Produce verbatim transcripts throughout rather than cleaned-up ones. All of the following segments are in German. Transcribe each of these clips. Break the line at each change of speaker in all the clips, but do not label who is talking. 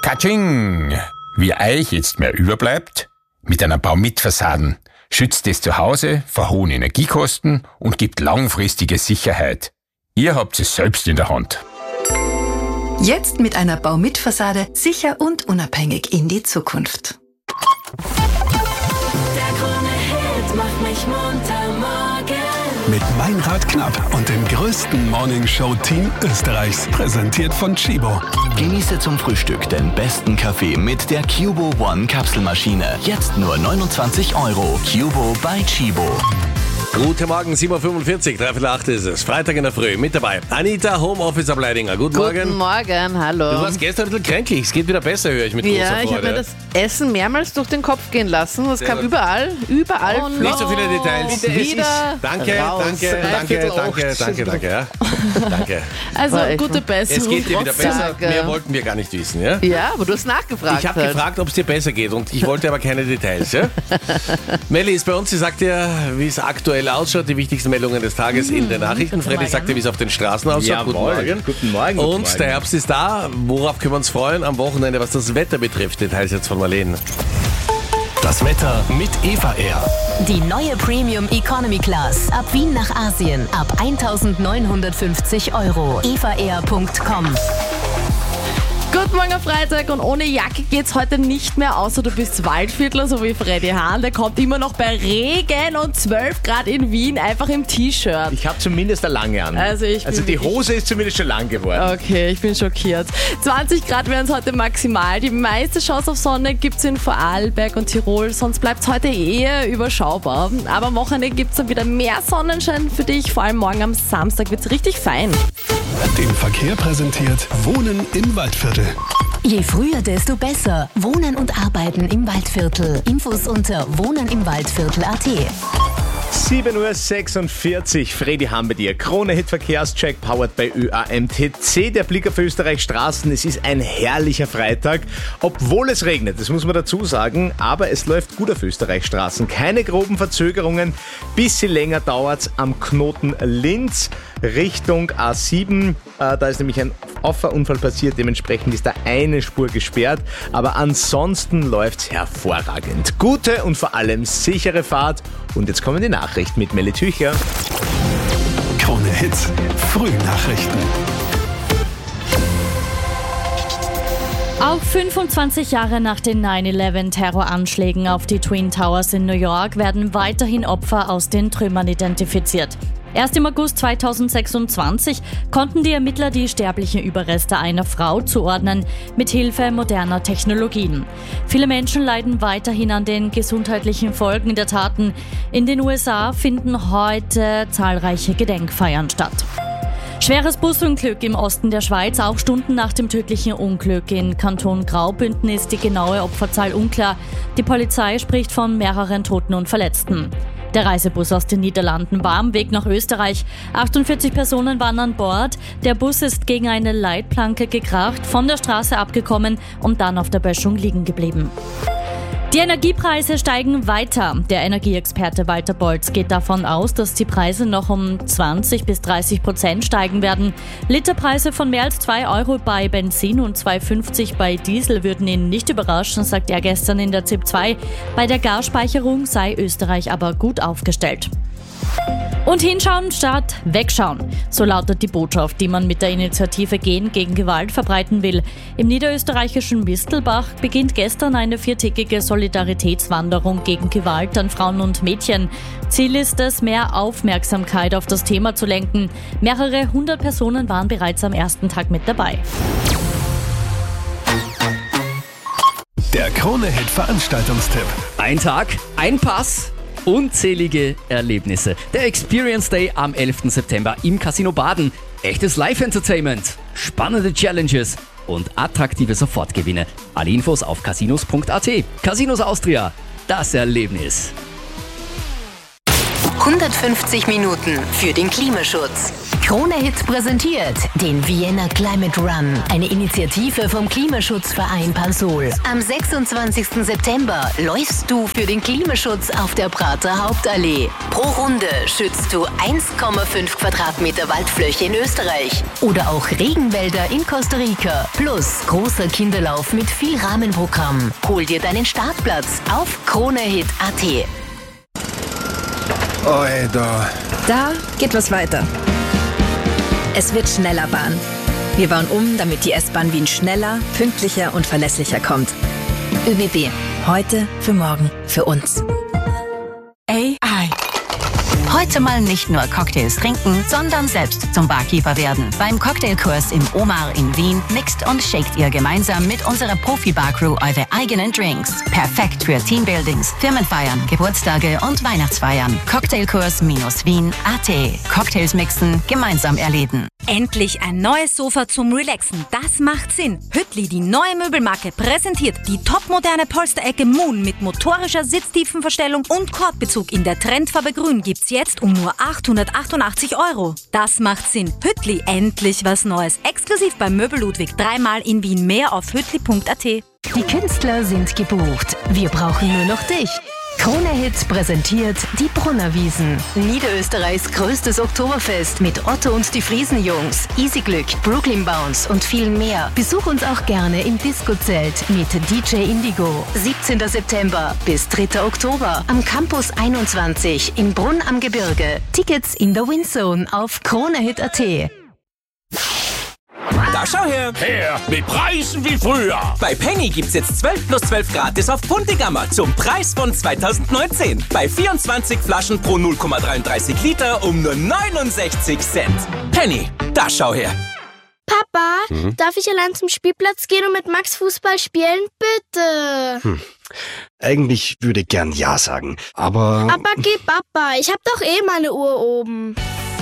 Katsching! Wie euch jetzt mehr überbleibt? Mit einer Baumitfassaden schützt es zu Hause vor hohen Energiekosten und gibt langfristige Sicherheit. Ihr habt es selbst in der Hand.
Jetzt mit einer Baumitfassade sicher und unabhängig in die Zukunft.
Der Krone-Hit macht mich munter morgen.
Mit Meinrad Knapp und dem größten Morning-Show-Team Österreichs. Präsentiert von Chibo.
Genieße zum Frühstück den besten Kaffee mit der Cubo One Kapselmaschine. Jetzt nur neunundzwanzig Euro. Cubo bei Chibo.
Guten Morgen, sieben Uhr fünfundvierzig, dreiviertel acht ist es. Freitag in der Früh, mit dabei Anita, Homeoffice-Ableidinger. Guten, Guten
Morgen. Guten Morgen, hallo.
Du warst gestern ein bisschen kränklich, es geht wieder besser, höre ich mit
ja,
großer Freude.
Ja, ich habe mir das Essen mehrmals durch den Kopf gehen lassen. Es kam überall, überall.
Oh, nicht so viele Details.
Wieder
danke,
raus.
danke, danke, danke, danke, danke, ja. Danke.
Also, gute Besserung.
Es geht dir wieder besser, mehr wollten wir gar nicht wissen, ja?
Ja, aber du hast nachgefragt.
Ich habe
halt.
gefragt, ob es dir besser geht und ich wollte aber keine Details, ja? Melli ist bei uns, sie sagt dir, wie es aktuell ausschaut, die wichtigsten Meldungen des Tages in den Nachrichten. Freddy sagt dir, wie es auf den Straßen ausschaut.
Jawohl.
Guten Morgen.
Guten Morgen. Guten
Und
Morgen.
der Herbst ist da. Worauf können wir uns freuen am Wochenende, was das Wetter betrifft? Details jetzt von Marlene.
Das Wetter mit Eva Air.
Die neue Premium Economy Class. Ab Wien nach Asien. Ab eintausendneunhundertfünfzig Euro. eva air punkt com.
Guten Morgen am Freitag und ohne Jacke geht's heute nicht mehr, außer du bist Waldviertler, so wie Freddy Hahn. Der kommt immer noch bei Regen und zwölf Grad in Wien, einfach im T-Shirt.
Ich habe zumindest eine lange an.
Also, ich
also die
wirklich-
Hose ist zumindest schon lang geworden.
Okay, ich bin schockiert. zwanzig Grad wären es heute maximal. Die meiste Chance auf Sonne gibt's in Vorarlberg und Tirol, sonst bleibt's heute eher überschaubar. Aber am Wochenende gibt's dann wieder mehr Sonnenschein für dich, vor allem morgen am Samstag wird's richtig fein.
Den Verkehr präsentiert Wohnen im Waldviertel.
Je früher, desto besser. Wohnen und Arbeiten im Waldviertel. Infos unter wohnenimwaldviertel punkt at.
sieben Uhr sechsundvierzig, Freddy Hahn bei dir. Krone-Hit-Verkehrscheck, powered by Ö A M T C. Der Blick auf Österreichs Straßen. Es ist ein herrlicher Freitag, obwohl es regnet, das muss man dazu sagen. Aber es läuft gut auf Österreichs Straßen. Keine groben Verzögerungen. Bisschen länger dauert's am Knoten Linz Richtung A sieben. Äh, da ist nämlich ein Auffahrunfall passiert. Dementsprechend ist da eine Spur gesperrt. Aber ansonsten läuft's hervorragend. Gute und vor allem sichere Fahrt. Und jetzt kommen die Nachrichten mit Melli Tücher.
Krone Hits, Frühnachrichten.
Auch fünfundzwanzig Jahre nach den neun elf Terroranschlägen auf die Twin Towers in New York werden weiterhin Opfer aus den Trümmern identifiziert. Erst im August zweitausendsechsundzwanzig konnten die Ermittler die sterblichen Überreste einer Frau zuordnen, mit Hilfe moderner Technologien. Viele Menschen leiden weiterhin an den gesundheitlichen Folgen der Taten. In den U S A finden heute zahlreiche Gedenkfeiern statt. Schweres Busunglück im Osten der Schweiz. Auch Stunden nach dem tödlichen Unglück in Kanton Graubünden ist die genaue Opferzahl unklar. Die Polizei spricht von mehreren Toten und Verletzten. Der Reisebus aus den Niederlanden war am Weg nach Österreich. achtundvierzig Personen waren an Bord. Der Bus ist gegen eine Leitplanke gekracht, von der Straße abgekommen und dann auf der Böschung liegen geblieben. Die Energiepreise steigen weiter. Der Energieexperte Walter Bolz geht davon aus, dass die Preise noch um zwanzig bis dreißig Prozent steigen werden. Literpreise von mehr als zwei Euro bei Benzin und zwei fünfzig bei Diesel würden ihn nicht überraschen, sagt er gestern in der Z I P zwei. Bei der Gasspeicherung sei Österreich aber gut aufgestellt. Und hinschauen statt wegschauen. So lautet die Botschaft, die man mit der Initiative Gehen gegen Gewalt verbreiten will. Im niederösterreichischen Mistelbach beginnt gestern eine viertägige Solidaritätswanderung gegen Gewalt an Frauen und Mädchen. Ziel ist es, mehr Aufmerksamkeit auf das Thema zu lenken. Mehrere hundert Personen waren bereits am ersten Tag mit dabei.
Der Krone-Hit Veranstaltungstipp.
Ein Tag, ein Pass, unzählige Erlebnisse. Der Experience Day am elften September im Casino Baden. Echtes Live-Entertainment, spannende Challenges und attraktive Sofortgewinne. Alle Infos auf casinos punkt at. Casinos Austria, das Erlebnis.
hundertfünfzig Minuten für den Klimaschutz. Krone Hit präsentiert den Vienna Climate Run, eine Initiative vom Klimaschutzverein Pansol. Am sechsundzwanzigsten September läufst du für den Klimaschutz auf der Prater Hauptallee. Pro Runde schützt du eins Komma fünf Quadratmeter Waldfläche in Österreich oder auch Regenwälder in Costa Rica. Plus großer Kinderlauf mit viel Rahmenprogramm. Hol dir deinen Startplatz auf kronehit punkt at.
Alter.
Da geht was weiter. Es wird schneller Bahn. Wir bauen um, damit die S-Bahn Wien schneller, pünktlicher und verlässlicher kommt. ÖBB. Heute, für morgen, für uns.
A I. Heute mal nicht nur Cocktails trinken, sondern selbst zum Barkeeper werden. Beim Cocktailkurs im Omar in Wien mixt und shakt ihr gemeinsam mit unserer Profi-Bar-Crew eure eigenen Drinks. Perfekt für Teambuildings, Firmenfeiern, Geburtstage und Weihnachtsfeiern. Cocktailkurs-wien punkt at. Cocktails mixen, gemeinsam erleben.
Endlich ein neues Sofa zum Relaxen. Das macht Sinn. Hüttli, die neue Möbelmarke, präsentiert die topmoderne Polsterecke Moon mit motorischer Sitztiefenverstellung und Kordbezug in der Trendfarbe Grün gibt's jetzt um nur achthundertachtundachtzig Euro. Das macht Sinn. Hüttli, endlich was Neues. Exklusiv beim Möbel Ludwig. Dreimal in Wien. Mehr auf hüttli punkt at.
Die Künstler sind gebucht. Wir brauchen nur noch dich. Krone Hit präsentiert die Brunnerwiesen. Niederösterreichs größtes Oktoberfest mit Otto und die Friesenjungs, Easy Glück, Brooklyn Bounce und viel mehr. Besuch uns auch gerne im Disco-Zelt mit D J Indigo. siebzehnten September bis dritten Oktober am Campus einundzwanzig in Brunn am Gebirge. Tickets in der Windzone auf kronehit punkt at.
Da schau her!
Her, mit Preisen wie früher!
Bei Penny gibt's jetzt zwölf plus zwölf gratis auf Buntigammer zum Preis von zweitausendneunzehn. Bei vierundzwanzig Flaschen pro null Komma dreiunddreißig Liter um nur neunundsechzig Cent. Penny, da schau her!
Papa,
Hm?
darf ich allein zum Spielplatz gehen und mit Max Fußball spielen? Bitte!
Hm. Eigentlich würde ich gern Ja sagen, aber...
Aber geh Papa, ich hab doch eh meine Uhr oben.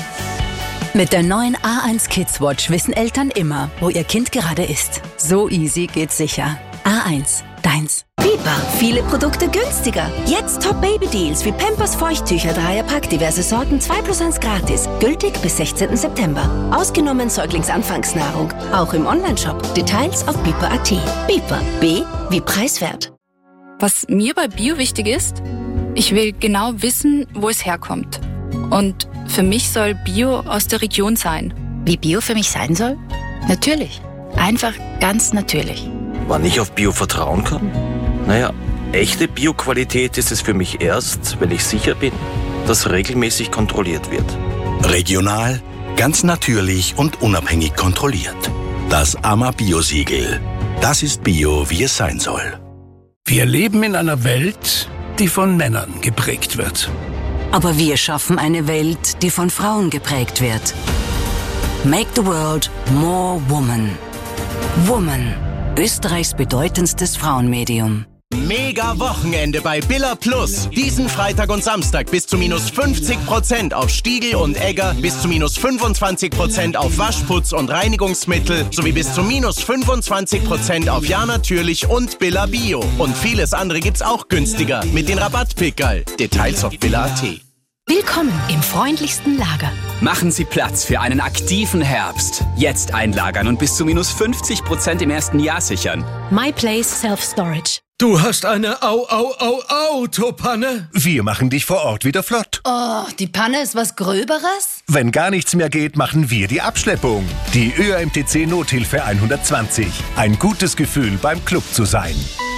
Mit der neuen A eins Kids Watch wissen Eltern immer, wo ihr Kind gerade ist. So easy geht's sicher. A eins, deins.
Biber, viele Produkte günstiger. Jetzt Top-Baby-Deals wie Pampers Feuchttücher, Dreierpack, diverse Sorten, zwei plus eins gratis. Gültig bis sechzehnten September. Ausgenommen Säuglingsanfangsnahrung. Auch im Onlineshop. Details auf biber punkt at. Biber, B wie preiswert.
Was mir bei Bio wichtig ist, ich will genau wissen, wo es herkommt. Und für mich soll Bio aus der Region sein.
Wie Bio für mich sein soll? Natürlich. Einfach ganz natürlich.
Wann ich auf Bio vertrauen kann? Naja, echte Bio-Qualität ist es für mich erst, wenn ich sicher bin, dass regelmäßig kontrolliert wird.
Regional, ganz natürlich und unabhängig kontrolliert. Das A M A Bio-Siegel. Das ist Bio, wie es sein soll.
Wir leben in einer Welt, die von Männern geprägt wird.
Aber wir schaffen eine Welt, die von Frauen geprägt wird. Make the world more woman. Woman, Österreichs bedeutendstes Frauenmedium.
Mega Wochenende bei Billa Plus. Diesen Freitag und Samstag bis zu minus fünfzig Prozent auf Stiegel und Egger, bis zu minus fünfundzwanzig Prozent auf Waschputz und Reinigungsmittel sowie bis zu minus fünfundzwanzig Prozent auf Ja Natürlich und Billa Bio. Und vieles andere gibt's auch günstiger mit den Rabattpickerl. Details auf billa punkt at.
Willkommen im freundlichsten Lager.
Machen Sie Platz für einen aktiven Herbst. Jetzt einlagern und bis zu minus fünfzig Prozent im ersten Jahr sichern.
MyPlace Self-Storage.
Du hast eine Au-Au-Au-Autopanne?
Wir machen dich vor Ort wieder flott.
Oh, die Panne ist was Gröberes?
Wenn gar nichts mehr geht, machen wir die Abschleppung. Die Ö A M T C Nothilfe hundertzwanzig. Ein gutes Gefühl, beim Club zu sein.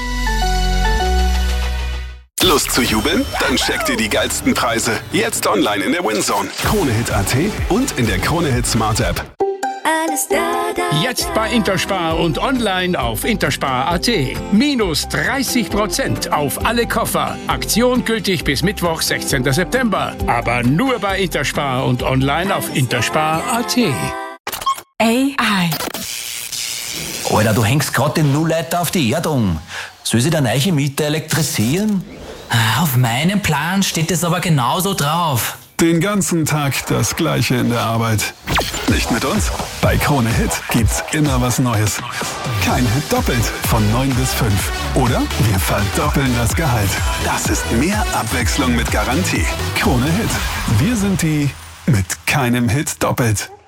Lust zu jubeln? Dann checkt ihr die geilsten Preise. Jetzt online in der Windzone. Kronehit punkt at und in der Kronehit Smart App.
Alles da, da,
Jetzt bei Interspar und online auf interspar punkt at. Minus dreißig Prozent auf alle Koffer. Aktion gültig bis Mittwoch, sechzehnten September. Aber nur bei Interspar und online auf interspar punkt at.
A I. Alter, du hängst gerade den Nullleiter auf die Erdung. Soll sie der neue Mieter elektrisieren?
Auf meinem Plan steht es aber genauso drauf.
Den ganzen Tag das Gleiche in der Arbeit. Nicht mit uns? Bei Krone Hit gibt's immer was Neues. Kein Hit doppelt von neun bis fünf. Oder wir verdoppeln das Gehalt. Das ist mehr Abwechslung mit Garantie. Krone Hit. Wir sind die mit keinem Hit doppelt.